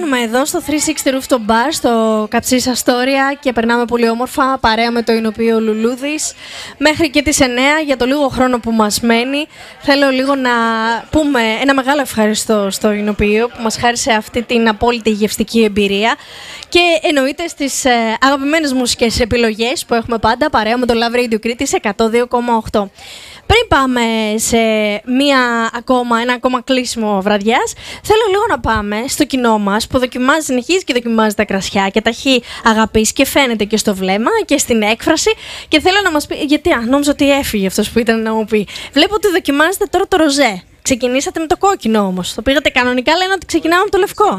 Ανεβαίνουμε εδώ στο 360 Rooftop Bar, στο Καψίς Αστόρια και περνάμε πολύ όμορφα παρέα με το Ηνωπείο Λουλούδης μέχρι και τις 9 για το λίγο χρόνο που μας μένει. Θέλω λίγο να πούμε ένα μεγάλο ευχαριστώ στο Ηνωπείο που μας χάρισε αυτή την απόλυτη γευστική εμπειρία και εννοείται στις αγαπημένες μουσικές επιλογές που έχουμε πάντα παρέα με το Love Radio Κρήτης 102,8. Πριν πάμε σε ένα ακόμα κλείσιμο βραδιάς, θέλω λίγο να πάμε στο κοινό μας που συνεχίζει και δοκιμάζει τα κρασιά και τα έχει αγαπήσει και φαίνεται και στο βλέμμα και στην έκφραση. Και θέλω να μας πει, γιατί νόμιζα ότι έφυγε αυτός που ήταν να μου πει. Βλέπω ότι δοκιμάζετε τώρα το ροζέ. Ξεκινήσατε με το κόκκινο όμως. Το πήγατε κανονικά, λένε ότι ξεκινάμε από το λευκό.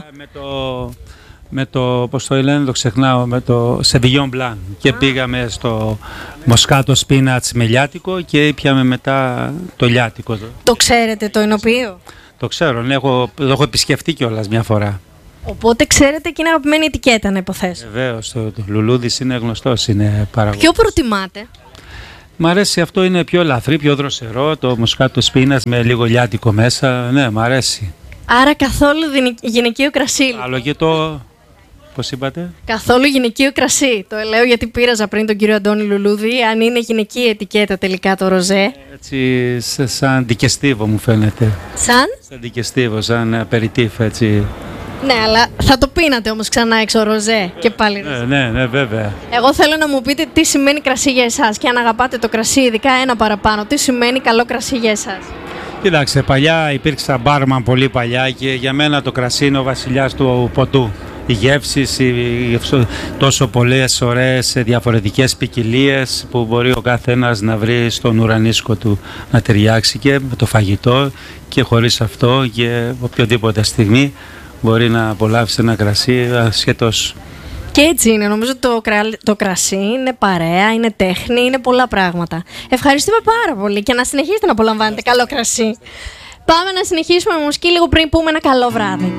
Με το, πώς το λένε, το ξεχνάω, με το Sauvignon Blanc και πήγαμε στο Μοσκάτο Σπίνατς με λιάτικο και πιάμε μετά το λιάτικο. Το ξέρετε το Ηνωπείο? Το ξέρω, το έχω επισκεφτεί κιόλας μια φορά. Οπότε ξέρετε και είναι αγαπημένη ετικέτα να υποθέσω. Βεβαίως, το λουλούδις είναι γνωστός, είναι παραγωγός. Ποιο προτιμάτε? Μ' αρέσει αυτό, είναι πιο ελαφρύ, πιο δροσερό, το Μοσκάτο Σπίνατς με λίγο λιάτικο μέσα, ναι, μ' αρέσει. Άρα καθόλου γυναικείο κρασί. Άλλο και το... Πώς είπατε? Καθόλου γυναικείο κρασί. Το λέω γιατί πείραζα πριν τον κύριο Αντώνη Λουλούδη. Αν είναι γυναική ετικέτα τελικά το ροζέ. Έτσι, σαν ντικεστίβο μου φαίνεται. Σαν ντικεστίβο, σαν απεριτίφ, έτσι. Ναι, αλλά θα το πίνατε όμως ξανά έξω ροζέ και πάλι ροζέ. Ναι, βέβαια. Εγώ θέλω να μου πείτε τι σημαίνει κρασί για εσάς και αν αγαπάτε το κρασί, ειδικά ένα παραπάνω, τι σημαίνει καλό κρασί για εσάς. Κοιτάξτε, παλιά υπήρξα μπάρμαν πολύ παλιά και για μένα το κρασί είναι ο βασιλιάς του ποτού. Οι γεύσεις, τόσο πολλές ωραίες διαφορετικές ποικιλίες που μπορεί ο καθένας να βρει στον ουρανίσκο του να ταιριάξει και με το φαγητό και χωρίς αυτό και οποιοδήποτε στιγμή μπορεί να απολαύσει ένα κρασί ασχετώς. Και έτσι είναι, νομίζω το κρασί είναι παρέα, είναι τέχνη, είναι πολλά πράγματα. Ευχαριστούμε πάρα πολύ και να συνεχίσετε να απολαμβάνετε καλό κρασί. Πάμε να συνεχίσουμε με μουσική λίγο πριν πούμε ένα καλό βράδυ.